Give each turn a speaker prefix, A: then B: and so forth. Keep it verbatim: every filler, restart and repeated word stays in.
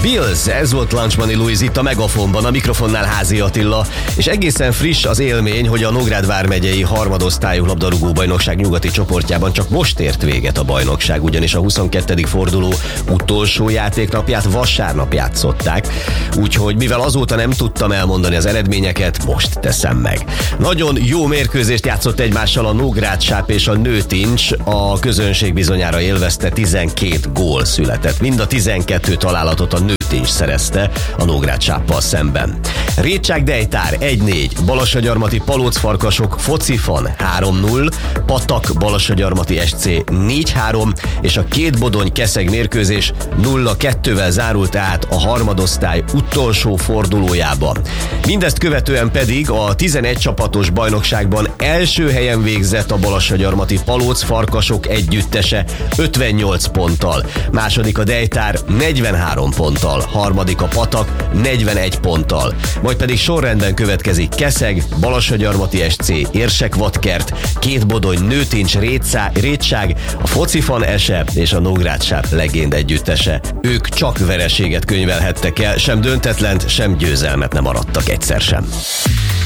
A: Bills, ez volt Lunch Money Louis itt a Megafonban, a mikrofonnál Házi Attila, és egészen friss az élmény, hogy a Nógrád vármegyei harmadosztályú labdarúgó bajnokság nyugati csoportjában csak most ért véget a bajnokság, ugyanis a huszonkettedik forduló utolsó játéknapját vasárnap játszották, úgyhogy mivel azóta nem tudtam elmondani az eredményeket, most teszem meg. Nagyon jó mérkőzést játszott egymással a Nógrád Sáp és a Nőtincs, a közönség bizonyára élvezte, tizenkét gól született. Mind a tizenkettő találatot a Nőtincs szerezte a Nógrád Sáppal szemben. Rétság Dejtár egy négy, Balassagyarmati Palócfarkasok Focifan három null, Patak Balassagyarmati es cé négy három, és a két Bodony Keszeg mérkőzés nulla kettővel zárult át a harmadosztály utolsó fordulójában. Mindezt követően pedig a tizenegy csapatos bajnokságban első helyen végzett a Balassagyarmati Palócfarkasok együttese ötvennyolc ponttal, második a Dejtár negyvenhárom ponttal, harmadik a Patak negyvenegy ponttal, majd pedig sorrendben következik Keszeg, Balassagyarmati es cé, Érsekvadkert, két Bodony Nőtincs Rétszá, Rétság, a Focifan Ese és a Nógrád Sáp Legénd együttese. Ők csak vereséget könyvelhettek el, sem döntetlent, sem győzelmet nem arattak egyszer sem.